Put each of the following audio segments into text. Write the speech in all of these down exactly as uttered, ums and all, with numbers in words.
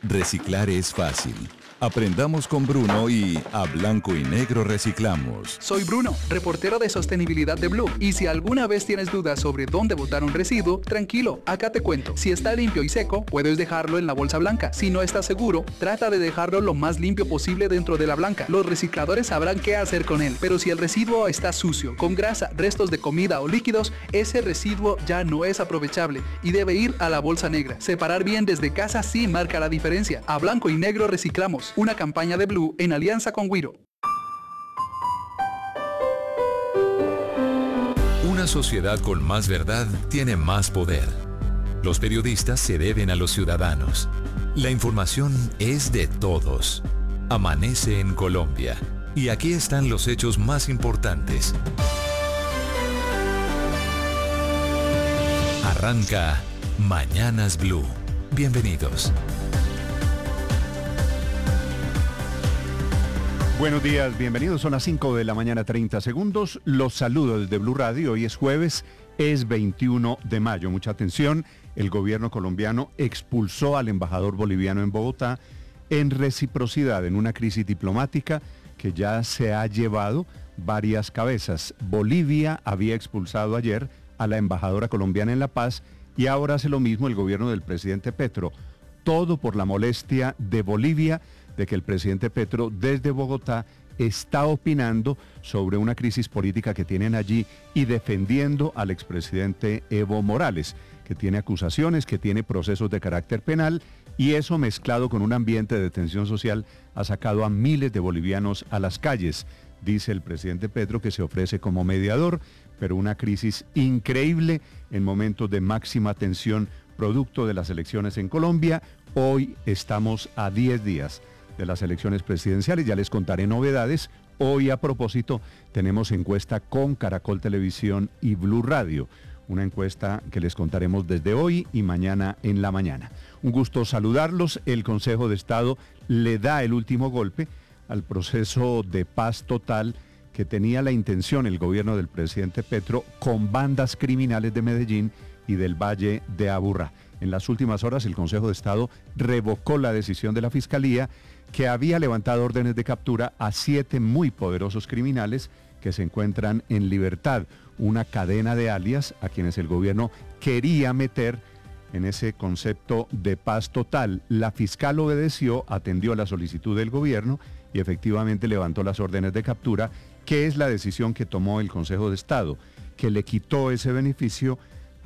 Reciclar es fácil. Aprendamos con Bruno y a blanco y negro reciclamos. Soy Bruno, reportero de sostenibilidad de Blue. Y si alguna vez tienes dudas sobre dónde botar un residuo, tranquilo, acá te cuento. Si está limpio y seco, puedes dejarlo en la bolsa blanca. Si no estás seguro, trata de dejarlo lo más limpio posible dentro de la blanca. Los recicladores sabrán qué hacer con él. Pero si el residuo está sucio, con grasa, restos de comida o líquidos, ese residuo ya no es aprovechable y debe ir a la bolsa negra. Separar bien desde casa sí marca la diferencia. A blanco y negro reciclamos. Una campaña de Blue en alianza con Wiro. Una sociedad con más verdad tiene más poder. Los periodistas se deben a los ciudadanos. La información es de todos. Amanece en Colombia. Y aquí están los hechos más importantes. Arranca Mañanas Blue. Bienvenidos. Buenos días, bienvenidos. Son las cinco de la mañana, treinta segundos. Los saludo desde Blue Radio. Hoy es jueves, es veintiuno de mayo. Mucha atención. El gobierno colombiano expulsó al embajador boliviano en Bogotá en reciprocidad en una crisis diplomática que ya se ha llevado varias cabezas. Bolivia había expulsado ayer a la embajadora colombiana en La Paz y ahora hace lo mismo el gobierno del presidente Petro. Todo por la molestia de Bolivia de que el presidente Petro desde Bogotá está opinando sobre una crisis política que tienen allí y defendiendo al expresidente Evo Morales, que tiene acusaciones, que tiene procesos de carácter penal, y eso mezclado con un ambiente de tensión social ha sacado a miles de bolivianos a las calles. Dice el presidente Petro que se ofrece como mediador, pero una crisis increíble en momentos de máxima tensión producto de las elecciones en Colombia. Hoy estamos a diez días de las elecciones presidenciales, ya les contaré novedades. Hoy a propósito tenemos encuesta con Caracol Televisión y Blue Radio, una encuesta que les contaremos desde hoy y mañana en la mañana. Un gusto saludarlos. El Consejo de Estado le da el último golpe al proceso de paz total que tenía la intención el gobierno del presidente Petro con bandas criminales de Medellín y del Valle de Aburrá. En las últimas horas el Consejo de Estado revocó la decisión de la Fiscalía que había levantado órdenes de captura a siete muy poderosos criminales que se encuentran en libertad. Una cadena de alias a quienes el gobierno quería meter en ese concepto de paz total. La fiscal obedeció, atendió la solicitud del gobierno y efectivamente levantó las órdenes de captura, que es la decisión que tomó el Consejo de Estado, que le quitó ese beneficio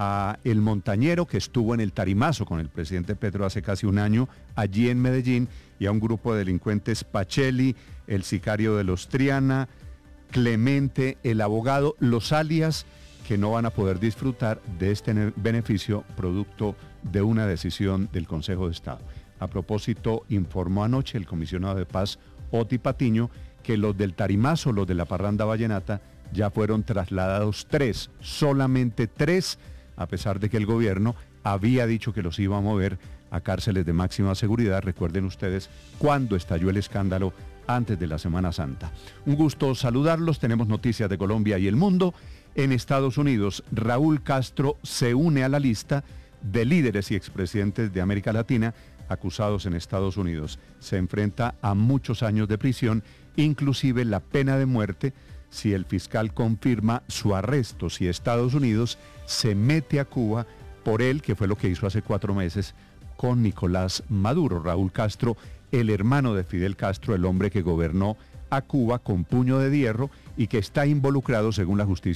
a el montañero que estuvo en el Tarimazo con el presidente Petro hace casi un año allí en Medellín, y a un grupo de delincuentes, Pacheli, el sicario de los Triana, Clemente, el abogado, los alias que no van a poder disfrutar de este beneficio producto de una decisión del Consejo de Estado. A propósito, informó anoche el comisionado de paz, Oti Patiño, que los del Tarimazo, los de la parranda vallenata, ya fueron trasladados tres, solamente tres, a pesar de que el gobierno había dicho que los iba a mover a cárceles de máxima seguridad. Recuerden ustedes cuando estalló el escándalo antes de la Semana Santa. Un gusto saludarlos. Tenemos noticias de Colombia y el mundo. En Estados Unidos, Raúl Castro se une a la lista de líderes y expresidentes de América Latina acusados en Estados Unidos. Se enfrenta a muchos años de prisión, inclusive la pena de muerte, si el fiscal confirma su arresto, si Estados Unidos se mete a Cuba por él, que fue lo que hizo hace cuatro meses con Nicolás Maduro. Raúl Castro, el hermano de Fidel Castro, el hombre que gobernó a Cuba con puño de hierro y que está involucrado, según la justicia